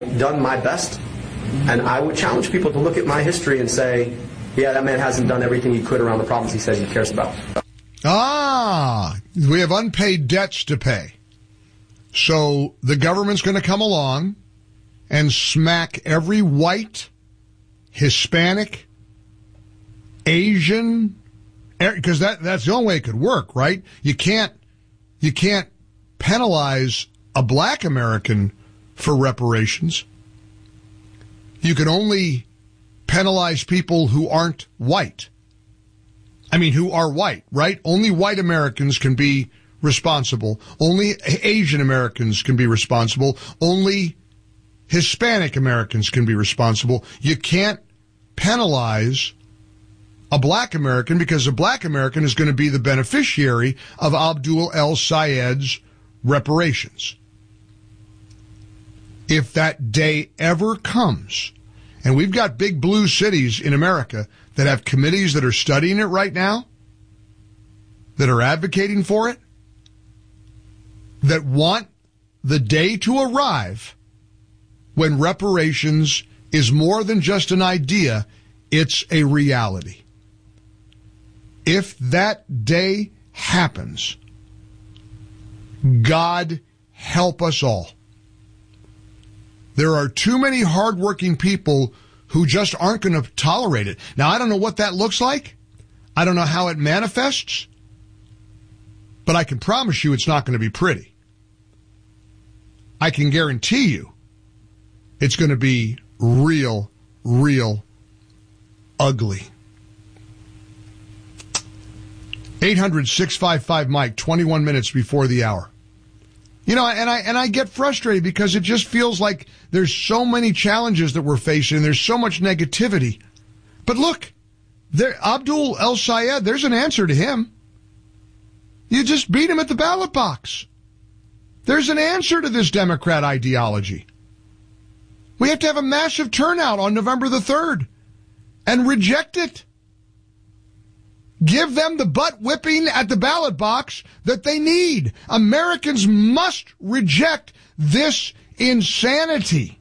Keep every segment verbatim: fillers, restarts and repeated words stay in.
done my best, and I would challenge people to look at my history and say, yeah, that man hasn't done everything he could around the problems he says he cares about. Ah, we have unpaid debts to pay. So the government's going to come along and smack every white, Hispanic, Asian, because that, that's the only way it could work, right? You can't, you can't penalize a black American for reparations. You can only penalize people who aren't white. I mean, who are white, right? Only white Americans can be responsible. Only Asian Americans can be responsible. Only Hispanic Americans can be responsible. You can't penalize a black American because a black American is going to be the beneficiary of Abdul El-Sayed's reparations. If that day ever comes, and we've got big blue cities in America that have committees that are studying it right now, that are advocating for it, that want the day to arrive when reparations is more than just an idea, it's a reality. If that day happens, God help us all. There are too many hardworking people who just aren't going to tolerate it. Now, I don't know what that looks like. I don't know how it manifests. But I can promise you it's not going to be pretty. I can guarantee you it's going to be real, real ugly. eight hundred, six five five, Mike, twenty-one minutes before the hour. You know, and I and I get frustrated because it just feels like there's so many challenges that we're facing. There's so much negativity. But look, there, Abdul El-Sayed, there's an answer to him. You just beat him at the ballot box. There's an answer to this Democrat ideology. We have to have a massive turnout on November the third and reject it. Give them the butt whipping at the ballot box that they need. Americans must reject this insanity.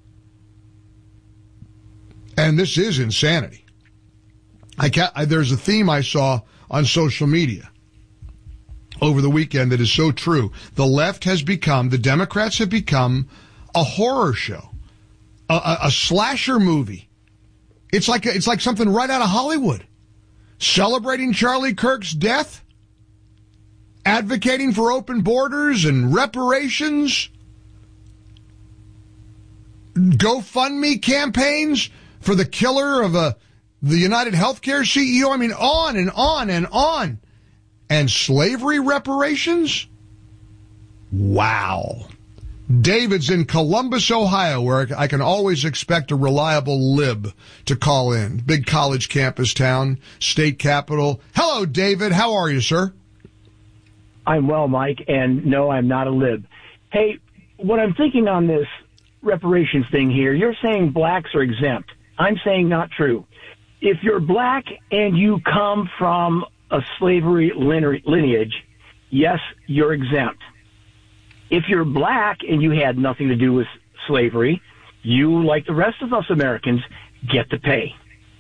And this is insanity. I can't, I, there's a theme I saw on social media over the weekend that is so true. The left has become, the Democrats have become a horror show, a, a, a slasher movie. It's like a, it's like something right out of Hollywood. Celebrating Charlie Kirk's death, advocating for open borders and reparations, GoFundMe campaigns for the killer of a, the United Healthcare C E O. I mean, on and on and on. And slavery reparations? Wow. David's in Columbus, Ohio, where I can always expect a reliable lib to call in. Big college campus town, state capital. Hello, David. How are you, sir? I'm well, Mike, and no, I'm not a lib. Hey, what I'm thinking on this reparations thing here, you're saying blacks are exempt. I'm saying not true. If you're black and you come from a slavery lineage, yes, you're exempt. If you're black and you had nothing to do with slavery, you, like the rest of us Americans, get to pay.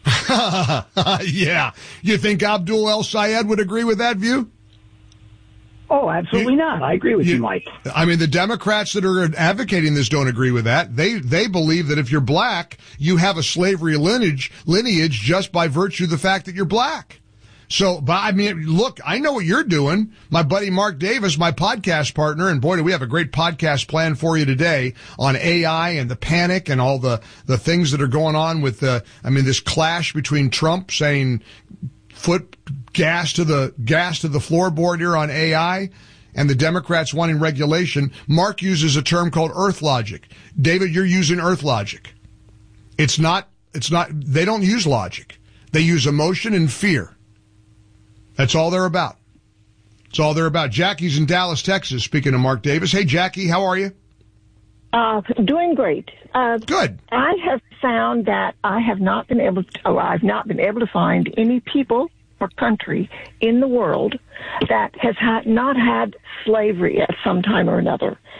Yeah. You think Abdul El-Sayed would agree with that view? Oh, absolutely you, not. I agree with you, you, Mike. I mean, the Democrats that are advocating this don't agree with that. They they believe that if you're black, you have a slavery lineage, lineage just by virtue of the fact that you're black. So, but I mean, look, I know what you're doing. My buddy Mark Davis, my podcast partner, and boy, do we have a great podcast planned for you today on A I and the panic and all the, the things that are going on with the, I mean, this clash between Trump saying foot gas to the, gas to the floorboard here on A I and the Democrats wanting regulation. Mark uses a term called earth logic. David, you're using earth logic. It's not, it's not, they don't use logic. They use emotion and fear. That's all they're about. That's all they're about. Jackie's in Dallas, Texas, speaking of Mark Davis. Hey, Jackie, how are you? Uh, doing great. Uh, Good. I have found that I have not been able to, or I've not been able to find any people or country in the world that has had, not had slavery at some time or another.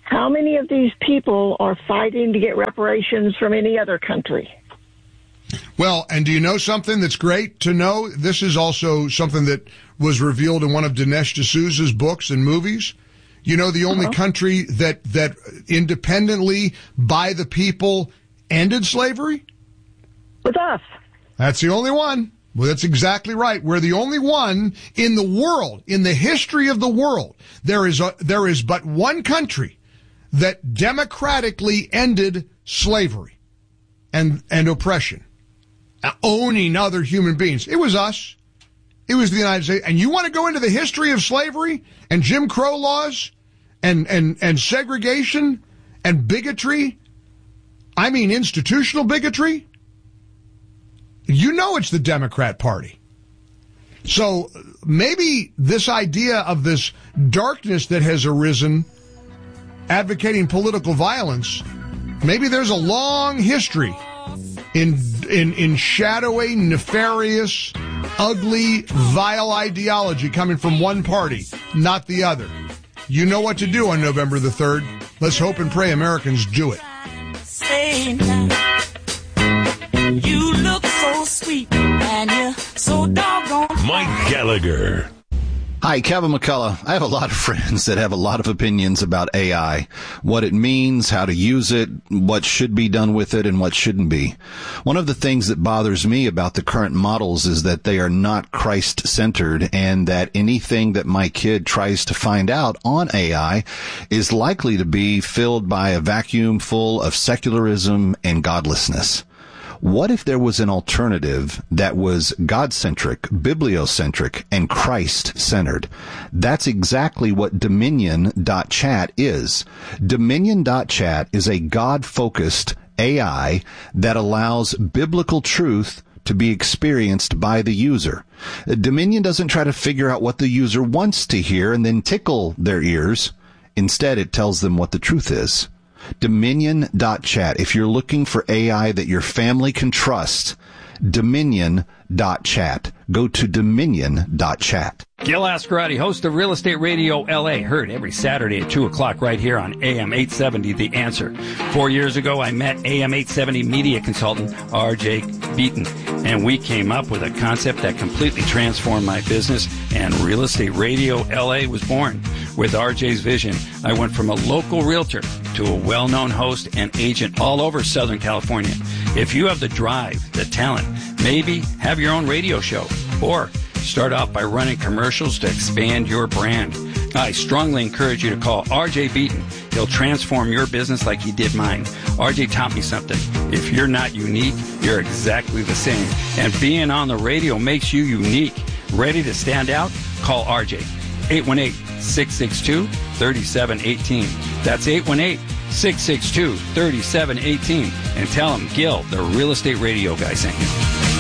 how many of these people are fighting to get reparations from any other country? Well, and do you know something that's great to know? This is also something that was revealed in one of Dinesh D'Souza's books and movies. You know, the only uh-huh. country that, that independently, by the people, ended slavery? With us. That's the only one. Well, that's exactly right. We're the only one in the world, in the history of the world. There is a, there is but one country that democratically ended slavery and, and oppression, owning other human beings. It was us. It was the United States. And you want to go into the history of slavery and Jim Crow laws and, and, and segregation and bigotry? I mean, institutional bigotry? You know it's the Democrat Party. So maybe this idea of this darkness that has arisen advocating political violence, maybe there's a long history in in in shadowy, nefarious, ugly, vile ideology coming from one party, not the other. You know what to do on November the third. Let's hope and pray Americans do it. You look so sweet and you're so doggone. Mike Gallagher. Hi, Kevin McCullough. I have a lot of friends that have a lot of opinions about A I, what it means, how to use it, what should be done with it, and what shouldn't be. One of the things that bothers me about the current models is that they are not Christ-centered, and that anything that my kid tries to find out on A I is likely to be filled by a vacuum full of secularism and godlessness. What if there was an alternative that was God-centric, bibliocentric, and Christ-centered? That's exactly what Dominion dot chat is. Dominion dot chat is a God-focused A I that allows biblical truth to be experienced by the user. Dominion doesn't try to figure out what the user wants to hear and then tickle their ears. Instead, it tells them what the truth is. Dominion dot chat. If you're looking for A I that your family can trust, Dominion dot chat. Go to Dominion dot chat. Gil Ascarati, host of Real Estate Radio L A, heard every Saturday at two o'clock right here on A M eight seventy, The Answer. Four years ago, I met A M eight seventy media consultant R J Beaton, and we came up with a concept that completely transformed my business, and Real Estate Radio L A was born. With R J's vision, I went from a local realtor to a well-known host and agent all over Southern California. If you have the drive, the talent, maybe have your own radio show, or start off by running commercials to expand your brand, I strongly encourage you to call R J Beaton. He'll transform your business like he did mine. R J taught me something. If you're not unique, you're exactly the same. And being on the radio makes you unique. Ready to stand out? Call R J. eight one eight, six six two, three seven one eight. That's eight one eight, six six two, three seven one eight. And tell him Gil, the Real Estate Radio guy, sent you.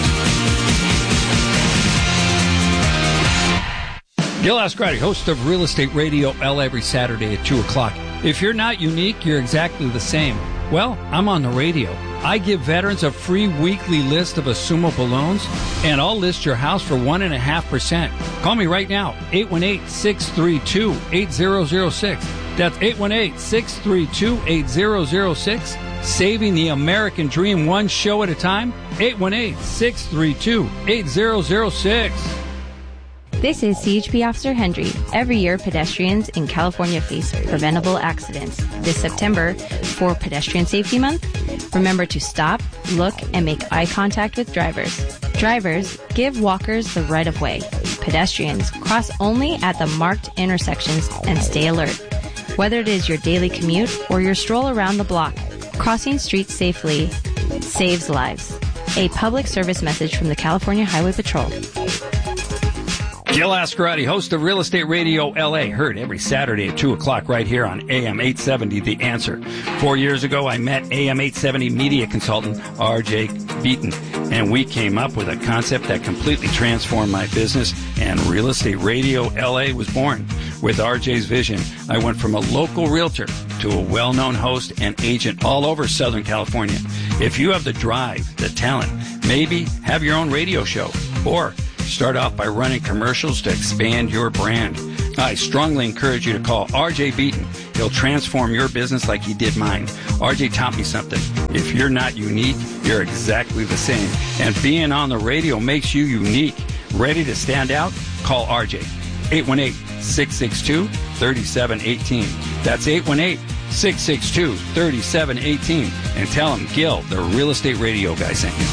Gil Ascarati, host of Real Estate Radio L A every Saturday at two o'clock. If you're not unique, you're exactly the same. Well, I'm on the radio. I give veterans a free weekly list of assumable loans, and I'll list your house for one point five percent. Call me right now, eight one eight, six three two, eight zero zero six. That's eight one eight, six three two, eight zero zero six. Saving the American dream one show at a time, eight one eight, six three two, eight zero zero six. This is C H P Officer Hendry. Every year, pedestrians in California face preventable accidents. This September, for Pedestrian Safety Month, remember to stop, look, and make eye contact with drivers. Drivers, give walkers the right of way. Pedestrians, cross only at the marked intersections and stay alert. Whether it is your daily commute or your stroll around the block, crossing streets safely saves lives. A public service message from the California Highway Patrol. Gil Ascarati, host of Real Estate Radio L A, heard every Saturday at two o'clock right here on A M eight seventy, The Answer. Four years ago, I met A M eight seventy media consultant R J Beaton, and we came up with a concept that completely transformed my business, and Real Estate Radio L A was born. With R J's vision, I went from a local realtor to a well-known host and agent all over Southern California. If you have the drive, the talent, maybe have your own radio show, or start off by running commercials to expand your brand, I strongly encourage you to call R J Beaton. He'll transform your business like he did mine. R J taught me something. If you're not unique, you're exactly the same. And being on the radio makes you unique. Ready to stand out? Call R J. eight one eight, six six two, three seven one eight. That's eight one eight, six six two, three seven one eight. And tell him Gil, the real estate radio guy, sent you.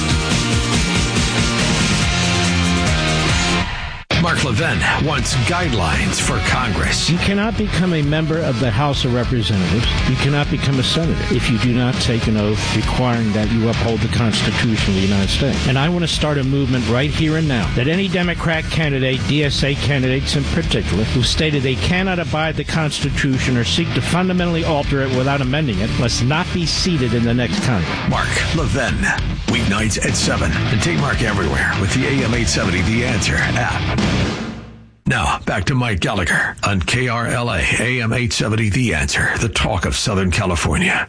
Mark Levin wants guidelines for Congress. You cannot become a member of the House of Representatives. You cannot become a senator if you do not take an oath requiring that you uphold the Constitution of the United States. And I want to start a movement right here and now that any Democrat candidate, D S A candidates in particular, who stated they cannot abide the Constitution or seek to fundamentally alter it without amending it must not be seated in the next Congress. Mark Levin, weeknights at seven. And take Mark everywhere with the A M eight seventy The Answer app. Now, back to Mike Gallagher on K R L A, A M eight seventy The Answer, the talk of Southern California.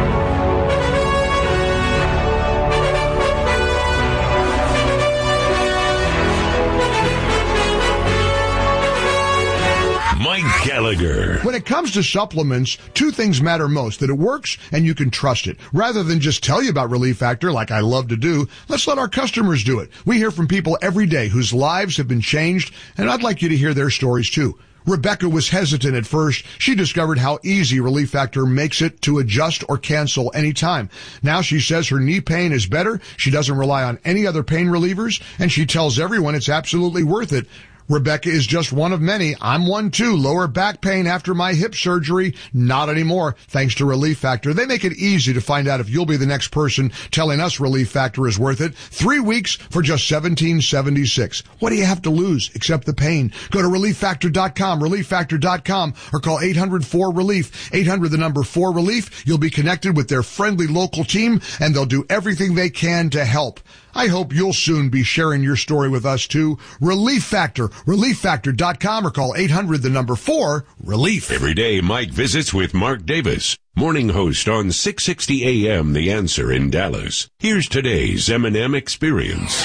Mike Gallagher. When it comes to supplements, two things matter most: that it works and you can trust it. Rather than just tell you about Relief Factor like I love to do, let's let our customers do it. We hear from people every day whose lives have been changed, and I'd like you to hear their stories too. Rebecca was hesitant at first. She discovered how easy Relief Factor makes it to adjust or cancel anytime. Now she says her knee pain is better. She doesn't rely on any other pain relievers, and she tells everyone it's absolutely worth it. Rebecca is just one of many. I'm one too. Lower back pain after my hip surgery. Not anymore, thanks to Relief Factor. They make it easy to find out if you'll be the next person telling us Relief Factor is worth it. Three weeks for just seventeen seventy-six. What do you have to lose except the pain? Go to relief factor dot com, relief factor dot com, or call eight hundred four relief. eight hundred, the number four relief. You'll be connected with their friendly local team, and they'll do everything they can to help. I hope you'll soon be sharing your story with us too. Relief Factor, relief factor dot com, or call eight hundred, the number four, relief. Every day, Mike visits with Mark Davis, morning host on six sixty A M The Answer in Dallas. Here's today's M and M Experience.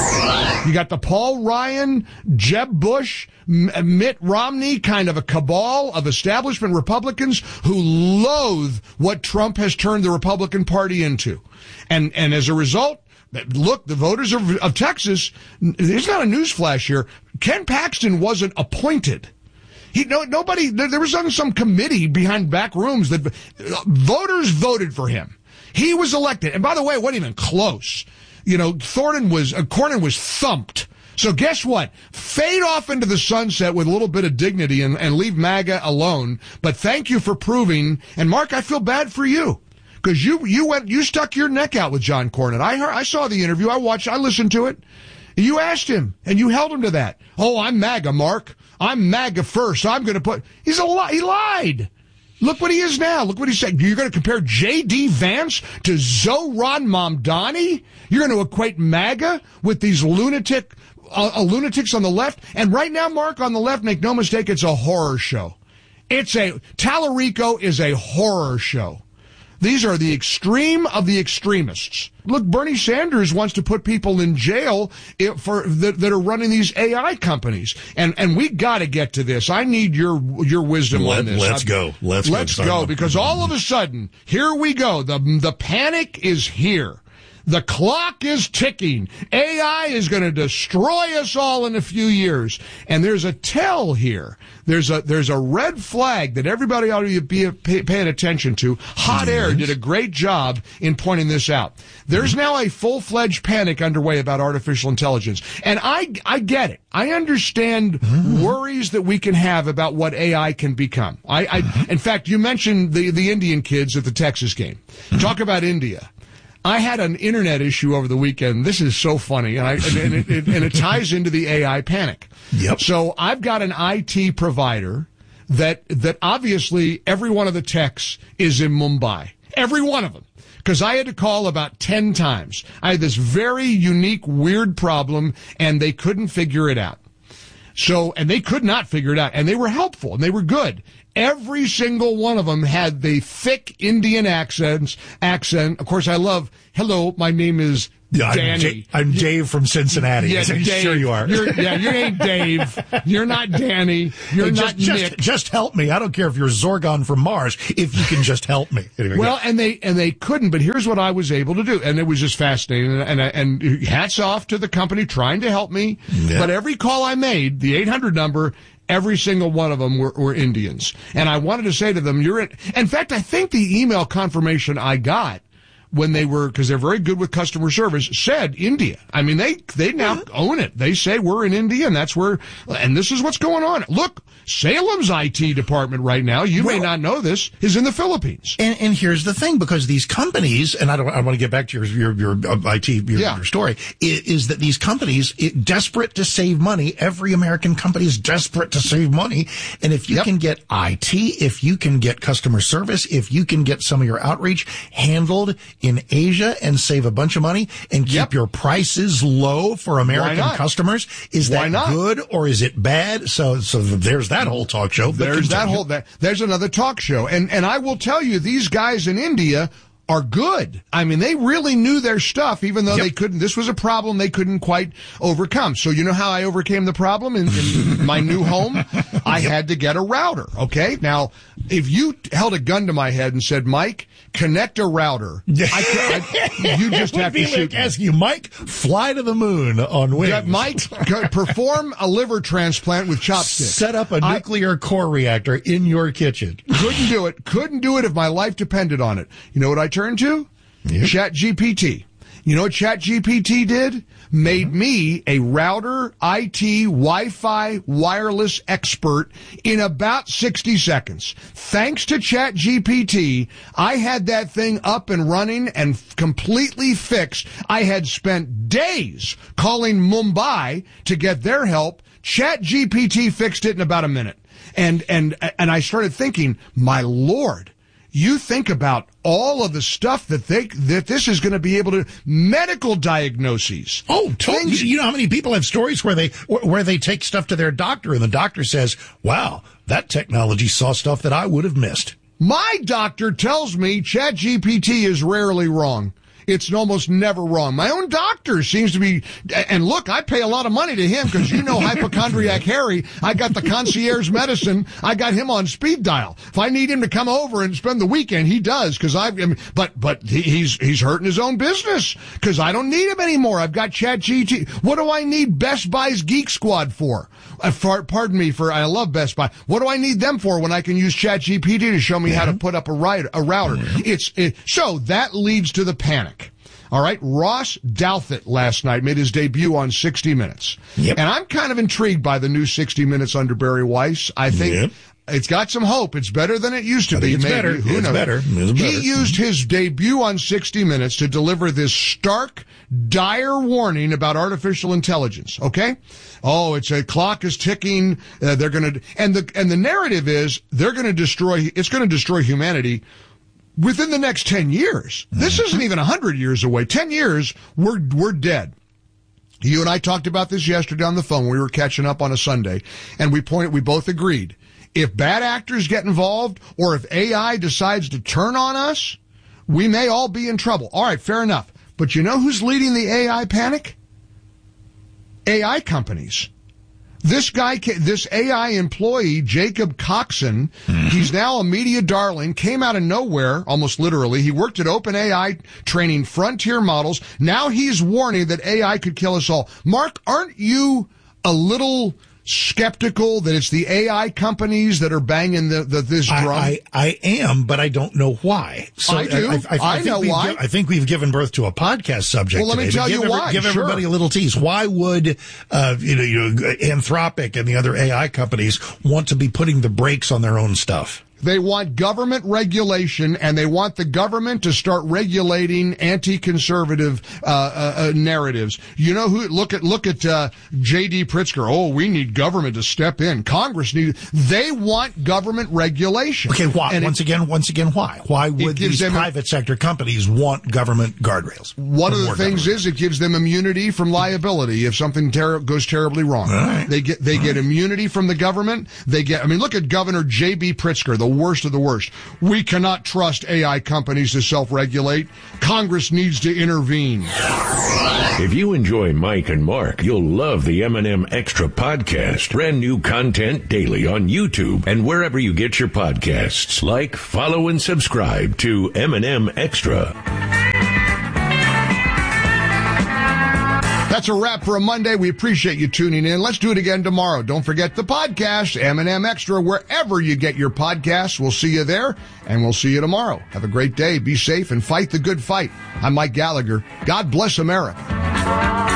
You got the Paul Ryan, Jeb Bush, Mitt Romney kind of a cabal of establishment Republicans who loathe what Trump has turned the Republican Party into. And, and as a result, look, the voters of, of Texas, there's not a newsflash here. Ken Paxton wasn't appointed. He no nobody. There was some, some committee behind back rooms that uh, voters voted for him. He was elected, and by the way, it wasn't even close. You know, Thornton was uh, Cornyn was thumped. So guess what? Fade off into the sunset with a little bit of dignity and, and leave MAGA alone. But thank you for proving. And Mark, I feel bad for you. Because you you went you stuck your neck out with John Cornyn. I heard I saw the interview. I watched. I listened to it. You asked him, and you held him to that. Oh, I'm MAGA, Mark. I'm MAGA first. I'm going to put. He's a li- he lied. Look what he is now. Look what he said. You're going to compare J D. Vance to Zohran Mamdani? You're going to equate MAGA with these lunatic uh, uh, lunatics on the left? And right now, Mark, on the left, make no mistake, it's a horror show. It's a Tallarico is a horror show. These are the extreme of the extremists. Look, Bernie Sanders wants to put people in jail for that, that are running these A I companies, and and we got to get to this. I need your your wisdom Let, on this. Let's I, go. Let's, let's go, go because all of a sudden, here we go. The the panic is here. The clock is ticking. A I is going to destroy us all in a few years. And there's a tell here. There's a there's a red flag that everybody ought to be pay, paying attention to. Hot Air did a great job in pointing this out. There's now a full-fledged panic underway about artificial intelligence. And I I get it. I understand worries that we can have about what A I can become. I, I in fact, you mentioned the, the Indian kids at the Texas game. Talk about India. I had an internet issue over the weekend. This is so funny, and, I, and, it, it, and it ties into the A I panic. Yep. So I've got an I T provider that that obviously every one of the techs is in Mumbai. Every one of them. Because I had to call about ten times. I had this very unique, weird problem, and they couldn't figure it out. So, and they could not figure it out, and they were helpful, and they were good. Every single one of them had the thick Indian accents. Accent. Of course, I love. Hello, my name is Yeah, I'm, Danny. J- I'm Dave from Cincinnati. Yeah, I'm Dave. sure you are. You're, yeah, you ain't Dave. You're not Danny. You're Hey, not just, Nick. Just, just help me. I don't care if you're Zorgon from Mars. If you can just help me. Anyway, Well, go. and they and they couldn't. But here's what I was able to do, and it was just fascinating. And and, and hats off to the company trying to help me. Yeah. But every call I made, the eight hundred number, every single one of them were, were Indians, and I wanted to say to them, "You're in." In fact, I think the email confirmation I got when they were, because they're very good with customer service, said India. I mean, they they now own it. They say we're in India, and that's where, and this is what's going on. Look, Salem's I T department right now, you Well, may not know this, is in the Philippines. And, and here's the thing, because these companies, and I don't, I want to get back to your your, your uh, I T your, Yeah. your story, is, is that these companies, it, desperate to save money, every American company is desperate to save money, and if you Yep. can get I T, if you can get customer service, if you can get some of your outreach handled in Asia and save a bunch of money and keep Yep. your prices low for American not? customers, is Why that not? good or is it bad? So, so there's that whole talk show. But There's that continue. whole that there's another talk show, and and I will tell you, these guys in India are good. I mean, they really knew their stuff, even though Yep. they couldn't. This was a problem they couldn't quite overcome. So you know how I overcame the problem in, in my new home? I had to get a router. Okay, now if you held a gun to my head and said, "Mike, connect a router," I, could- I, you just It would have to be shoot like me. asking you, Mike, fly to the moon on wings. Yeah, Mike, c- perform a liver transplant with chopsticks. Set up a I- nuclear core reactor in your kitchen. Couldn't do it. Couldn't do it if my life depended on it. You know what I turned to? Yep. Chat G P T. You know what Chat G P T did? Made me a router, I T, Wi-Fi, wireless expert in about sixty seconds. Thanks to Chat G P T, I had that thing up and running and f- completely fixed. I had spent days calling Mumbai to get their help. Chat G P T fixed it in about a minute. And, and, and I started thinking, my Lord, you think about all of the stuff that they, that this is going to be able to, medical diagnoses. Oh, totally. Things- You know how many people have stories where they where they take stuff to their doctor and the doctor says, "Wow, that technology saw stuff that I would have missed." My doctor tells me Chat G P T is rarely wrong. It's almost never wrong. My own doctor seems to be, and look, I pay a lot of money to him because you know hypochondriac Harry. I got the concierge medicine. I got him on speed dial. If I need him to come over and spend the weekend, he does because I, I mean, but, but he, he's, he's hurting his own business because I don't need him anymore. I've got Chat G P T. What do I need Best Buy's Geek Squad for? Uh, for? Pardon me for, I love Best Buy. What do I need them for when I can use Chat G P T to show me how to put up a, router? a router? It's, it, so that leads to the panic. All right, Ross Douthat last night made his debut on sixty minutes. Yep. And I'm kind of intrigued by the new sixty minutes under Barry Weiss. I think Yep. it's got some hope. It's better than it used to I be. think it's maybe. better. Who It's knows? better. It's better. He used his debut on sixty minutes to deliver this stark, dire warning about artificial intelligence. Okay? Oh, it's a clock is ticking. Uh, they're going to, and the, and the narrative is they're going to destroy, it's going to destroy humanity within the next ten years. This isn't even one hundred years away. ten years, we're, we're dead. You and I talked about this yesterday on the phone. We were catching up on a Sunday, and we pointed, we both agreed. If bad actors get involved, or if A I decides to turn on us, we may all be in trouble. All right, fair enough. But you know who's leading the A I panic? A I companies. This guy, this A I employee, Jacob Coxon, he's now a media darling, came out of nowhere, almost literally. He worked at OpenAI training frontier models. Now he's warning that A I could kill us all. Mark, aren't you a little skeptical that it's the A I companies that are banging the, the this drum? I, I, I am, but I don't know why. So I do. I, I, I, I think know we've why. gi- I think we've given birth to a podcast subject. Well, let me today, but tell give you every- why. Give Sure. everybody a little tease. Why would uh, you know, you know, Anthropic and the other A I companies want to be putting the brakes on their own stuff? They want government regulation, and they want the government to start regulating anti-conservative uh, uh, uh, narratives. You know who? Look at look at uh, J D. Pritzker. Oh, we need government to step in. Congress need. They want government regulation. Okay, why? And once it, again, once again, why? Why would these private a, sector companies want government guardrails? One of the things government? is it gives them immunity from liability if something ter- goes terribly wrong. Right. They get they get immunity from the government. They get. I mean, look at Governor J B. Pritzker, the worst of the worst. We cannot trust A I companies to self-regulate. Congress needs to intervene. If you enjoy Mike and Mark, you'll love the M and M Extra podcast. Brand new content daily on YouTube and wherever you get your podcasts. Like, follow, and subscribe to M and M Extra. That's a wrap for a Monday. We appreciate you tuning in. Let's do it again tomorrow. Don't forget the podcast, M and M Extra, wherever you get your podcasts. We'll see you there, and we'll see you tomorrow. Have a great day. Be safe and fight the good fight. I'm Mike Gallagher. God bless America.